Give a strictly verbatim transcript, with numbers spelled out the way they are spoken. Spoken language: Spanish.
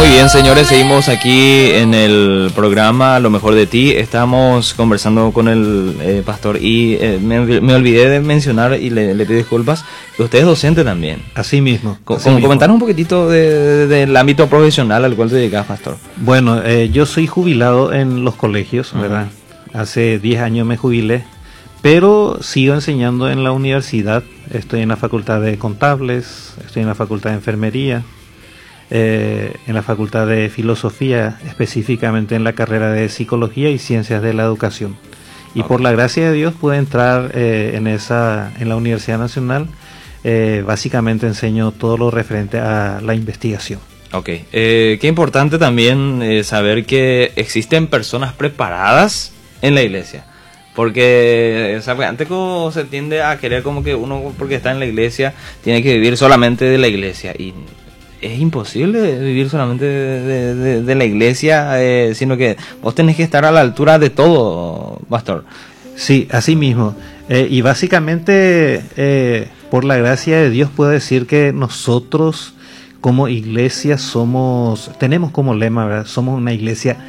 Muy bien, señores, seguimos aquí en el programa Lo Mejor de Ti. Estamos conversando con el eh, pastor y eh, me, me olvidé de mencionar y le, le pido disculpas que usted es docente también. Así mismo. Co así mismo. Comentar un poquitito de, de, del ámbito profesional al cual te dedicas, pastor. Bueno, eh, yo soy jubilado en los colegios, uh-huh. ¿verdad? Hace diez años me jubilé, pero sigo enseñando en la universidad. Estoy en la Facultad de Contables, estoy en la Facultad de Enfermería. Eh, en la Facultad de Filosofía, específicamente en la carrera de Psicología y Ciencias de la Educación. Y okay. por la gracia de Dios pude entrar eh, en esa en la Universidad Nacional. Eh, básicamente enseño todo lo referente a la investigación. Ok, eh, qué importante también eh, saber que existen personas preparadas en la iglesia. Porque, o sea, antes como se tiende a querer como que uno, porque está en la iglesia, tiene que vivir solamente de la iglesia. Y es imposible vivir solamente de, de, de, de la iglesia, eh, sino que vos tenés que estar a la altura de todo, pastor. Sí, así mismo. Eh, y básicamente, eh, por la gracia de Dios, puedo decir que nosotros como iglesia somos, tenemos como lema, ¿verdad? Somos una iglesia